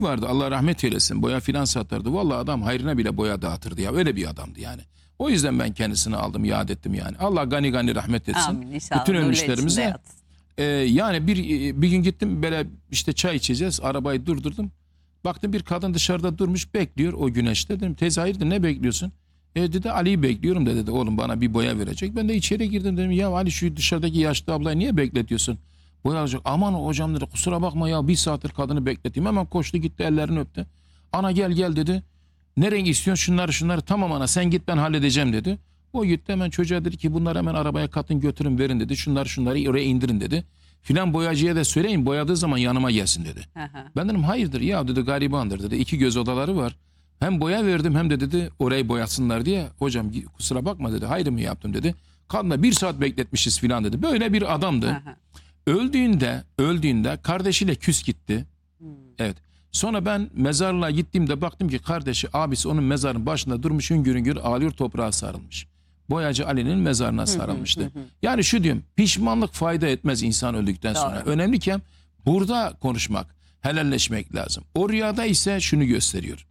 vardı, Allah rahmet eylesin, boya filan satardı. Vallahi adam hayrına bile boya dağıtırdı ya, öyle bir adamdı yani. O yüzden ben kendisini aldım, yad ettim yani. Allah gani gani rahmet etsin. Amin, inşallah. Bütün Nurlar ölmüşlerimize. içinde yatsın. Yani bir gün gittim, böyle işte çay içeceğiz, arabayı durdurdum. Baktım bir kadın dışarıda durmuş bekliyor o güneşte. Dedim teyze hayırdır, ne bekliyorsun? Dedi Ali'yi bekliyorum da, dedi oğlum bana bir boya verecek. Ben de içeri girdim, dedim ya Ali şu dışarıdaki yaşlı ablayı niye bekletiyorsun? Boya alacak. Aman hocam dedi, kusura bakma ya, bir saattir kadını bekleteyim. Hemen koştu gitti, ellerini öptü. Ana gel gel dedi. Ne renk istiyorsun, şunları. Tamam ana sen git, ben halledeceğim dedi. O gitti, hemen çocuğa dedi ki bunları hemen arabaya katın götürün verin dedi. Şunları oraya indirin dedi. Filan boyacıya da söyleyin, boyadığı zaman yanıma gelsin dedi. Ben dedim hayırdır ya, dedi garibandır dedi. 2 göz odaları var. Hem boya verdim hem de dedi orayı boyatsınlar diye. Hocam kusura bakma dedi, hayır mı yaptım dedi. Kadına 1 saat bekletmişiz filan dedi. Böyle bir adamdı. Öldüğünde kardeşiyle küs gitti. Evet. Sonra ben mezarlığa gittiğimde baktım ki kardeşi, abisi onun mezarının başında durmuş, hüngür hüngür ağlıyor, toprağa sarılmış. Boyacı Ali'nin mezarına sarılmıştı. Yani şu diyorum, pişmanlık fayda etmez insan öldükten sonra. Önemliyken burada konuşmak, helalleşmek lazım. O rüyada ise şunu gösteriyor.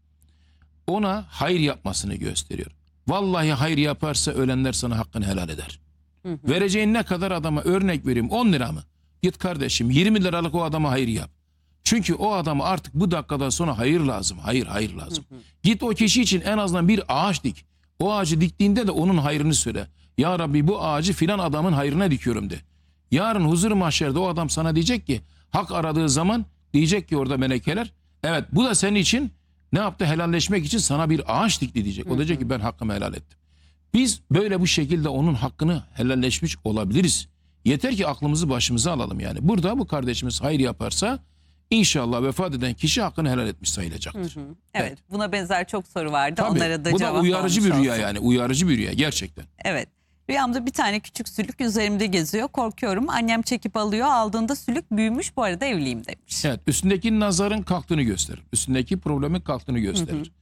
Ona hayır yapmasını gösteriyor. Vallahi hayır yaparsa ölenler sana hakkını helal eder. Vereceğin ne kadar, adama örnek vereyim, 10 lira mı? Git kardeşim 20 liralık o adama hayır yap. Çünkü o adama artık bu dakikadan sonra hayır lazım. Hayır lazım. Git o kişi için en azından bir ağaç dik. O ağacı diktiğinde de onun hayrını söyle. Ya Rabbi bu ağacı filan adamın hayrına dikiyorum de. Yarın huzur mahşerde o adam sana diyecek ki, hak aradığı zaman diyecek ki orada melekeler, evet bu da senin için ne yaptı, helalleşmek için sana bir ağaç dikti diyecek. O diyecek ki ben hakkımı helal ettim. Biz böyle bu şekilde onun hakkını helalleşmiş olabiliriz. Yeter ki aklımızı başımıza alalım yani. Burada bu kardeşimiz hayır yaparsa İnşallah vefat eden kişi hakkını helal etmiş sayılacaktır. Evet, buna benzer çok soru vardı. Tabii, Onlara da bu cevap da uyarıcı bir rüya olsun. yani. Uyarıcı bir rüya gerçekten. Evet. Rüyamda bir tane küçük sülük üzerimde geziyor. Korkuyorum. Annem çekip alıyor. Aldığında sülük büyümüş. Bu arada evliyim demiş. Evet, üstündeki nazarın kalktığını gösterir. Üstündeki problemin kalktığını gösterir.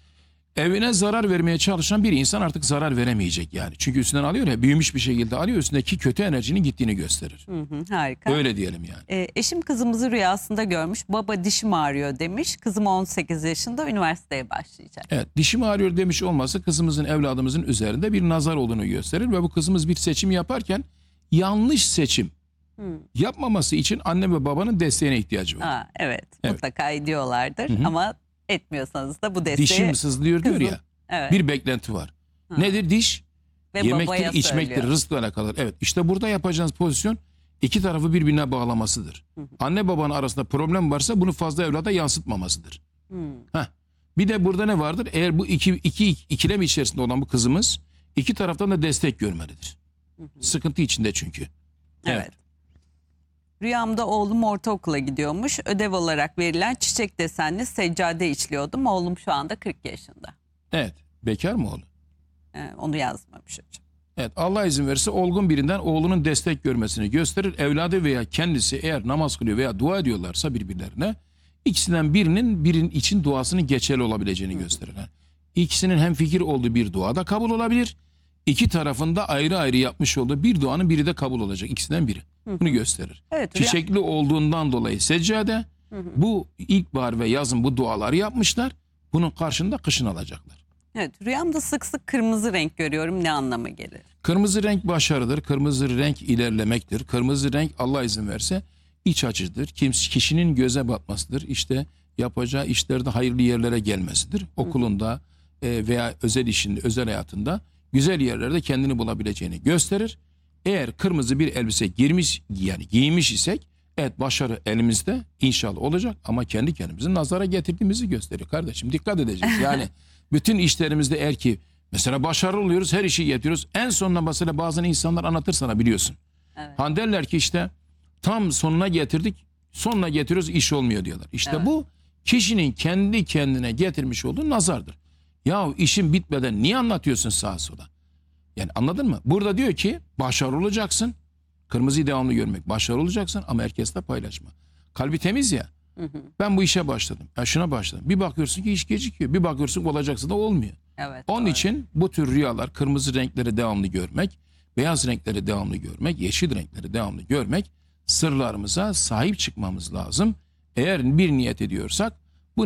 Evine zarar vermeye çalışan bir insan artık zarar veremeyecek yani. Çünkü üstünden alıyor ya, büyümüş bir şekilde alıyor, üstündeki kötü enerjinin gittiğini gösterir. Harika. Öyle diyelim yani. Eşim kızımızı rüyasında görmüş. Baba dişim ağrıyor demiş. Kızım 18 yaşında, üniversiteye başlayacak. Evet, dişim ağrıyor demiş olması kızımızın, evladımızın üzerinde bir nazar olduğunu gösterir. Ve bu kızımız bir seçim yaparken yanlış seçim yapmaması için anne ve babanın desteğine ihtiyacı var. Evet, mutlaka ediyorlardır ama etmiyorsanız da bu desteği... Dişim sızlıyor diyor ya. Evet. Bir beklenti var. Nedir diş? Ve yemektir, içmektir, rızkla alakalı. Evet, işte burada yapacağınız pozisyon iki tarafı birbirine bağlamasıdır. Anne babanın arasında problem varsa bunu fazla evlada yansıtmamasıdır. Bir de burada ne vardır? Eğer bu ikilem içerisinde olan bu kızımız iki taraftan da destek görmelidir. Sıkıntı içinde çünkü. Evet. Rüyamda oğlum ortaokula gidiyormuş. Ödev olarak verilen çiçek desenli seccade içliyordum. Oğlum şu anda 40 yaşında. Evet. Bekar mı oğlu? Onu yazmamış hocam. Evet, Allah izin verirse olgun birinden oğlunun destek görmesini gösterir. Evladı veya kendisi eğer namaz kılıyor veya dua ediyorlarsa birbirlerine, ikisinden birinin için duasının geçerli olabileceğini gösterir. İkisinin hemfikir olduğu bir dua da kabul olabilir. İki tarafında ayrı ayrı yapmış olduğu bir duanın biri de kabul olacak. İkisinden biri. Bunu gösterir. Evet, çiçekli olduğundan dolayı seccade, bu ilkbahar ve yazın bu duaları yapmışlar. Bunun karşında kışın alacaklar. Evet, rüyamda sık sık kırmızı renk görüyorum. Ne anlama gelir? Kırmızı renk başarıdır. Kırmızı renk ilerlemektir. Kırmızı renk Allah izin verse iç açıcıdır. Kişinin göze batmasıdır. İşte yapacağı işlerde hayırlı yerlere gelmesidir. Okulunda veya özel işinde, özel hayatında güzel yerlerde kendini bulabileceğini gösterir. Eğer kırmızı bir elbise giymiş isek, evet başarı elimizde inşallah olacak ama kendi kendimizi nazara getirdiğimizi gösteriyor kardeşim. Dikkat edeceğiz. Yani bütün işlerimizde eğer ki mesela başarılı oluyoruz, her işi yapıyoruz. En sonunda mesela bazen insanlar anlatır sana, biliyorsun. Evet. Derler ki işte tam sonuna getirdik, sonuna getiriyoruz, iş olmuyor diyorlar. İşte bu kişinin kendi kendine getirmiş olduğu nazardır. Ya işin bitmeden niye anlatıyorsun sağa sola? Yani anladın mı? Burada diyor ki başarılı olacaksın. Kırmızıyı devamlı görmek. Başarılı olacaksın ama herkesle paylaşma. Kalbi temiz ya. Ben bu işe başladım. Ya şuna başladım. Bir bakıyorsun ki iş gecikiyor. Bir bakıyorsun olacaksa da olmuyor. Evet, onun için bu tür rüyalar, kırmızı renkleri devamlı görmek, beyaz renkleri devamlı görmek, yeşil renkleri devamlı görmek, sırlarımıza sahip çıkmamız lazım. Eğer bir niyet ediyorsak